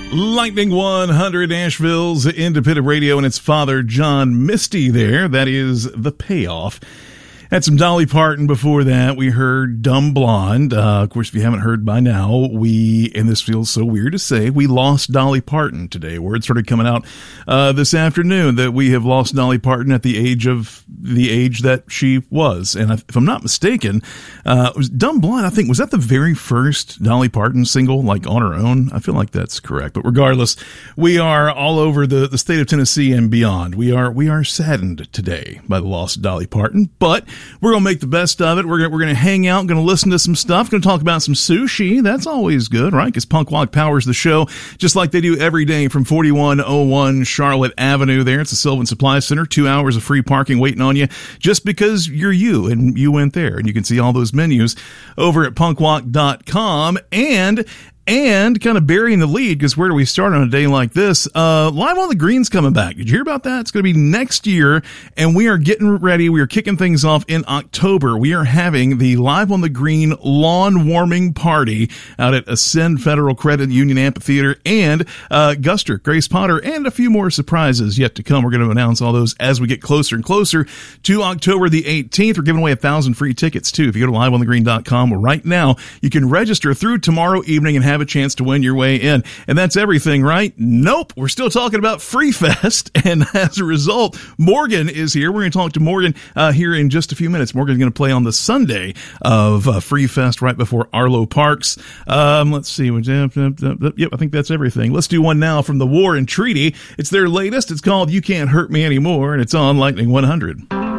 Lightning 100, Asheville's independent radio, and its father, John Misty there. That is The Payoff. Had some Dolly Parton before that. We heard Dumb Blonde. Of course, if you haven't heard by now, and this feels so weird to say, we lost Dolly Parton today. Word started coming out this afternoon that we have lost Dolly Parton at the age that she was. And if I'm not mistaken, it was Dumb Blonde, I think. Was that the very first Dolly Parton single, like on her own? I feel like that's correct. But regardless, we are all over the state of Tennessee and beyond. We are saddened today by the loss of Dolly Parton, but we're going to make the best of it. We're going to hang out, going to listen to some stuff, going to talk about some sushi. That's always good, right? Because Punk Walk powers the show, just like they do every day from 4101 Charlotte Avenue there. It's the Sylvan Supply Center. 2 hours of free parking waiting on you just because you're you and you went there. And you can see all those menus over at punkwalk.com. And kind of burying the lead, because where do we start on a day like this? Live on the Green's coming back. Did you hear about that? It's going to be next year, and we are getting ready. We are kicking things off in October. We are having the Live on the Green lawn warming party out at Ascend Federal Credit Union Amphitheater, and Guster, Grace Potter, and a few more surprises yet to come. We're going to announce all those as we get closer and closer to October the 18th. We're giving away 1,000 free tickets, too. If you go to liveonthegreen.com right now, you can register through tomorrow evening and have a chance to win your way in. And that's everything, right? Nope. We're still talking about Free Fest. And as a result, Morgan is here. We're going to talk to Morgan here in just a few minutes. Morgan's going to play on the Sunday of Free Fest right before Arlo Parks. Let's see. Yep, I think that's everything. Let's do one now from the War and Treaty. It's their latest. It's called You Can't Hurt Me Anymore, and it's on Lightning 100.